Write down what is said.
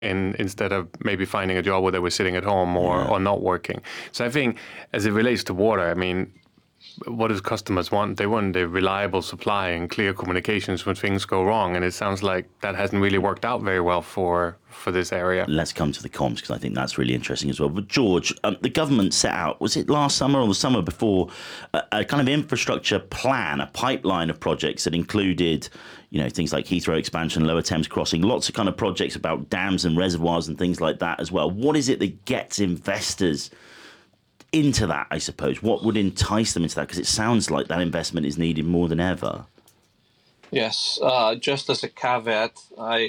instead of maybe finding a job where they were sitting at home or not working. So I think as it relates to water, I mean, what do customers want? They want a reliable supply and clear communications when things go wrong. And it sounds like that hasn't really worked out very well for this area. Let's come to the comms, because I think that's really interesting as well. But George, the government set out, was it last summer or the summer before, a kind of infrastructure plan, a pipeline of projects that included, things like Heathrow expansion, Lower Thames crossing, lots of kind of projects about dams and reservoirs and things like that as well. What is it that gets investors into that, I suppose? What would entice them into that? Because it sounds like that investment is needed more than ever. Yes, just as a caveat, I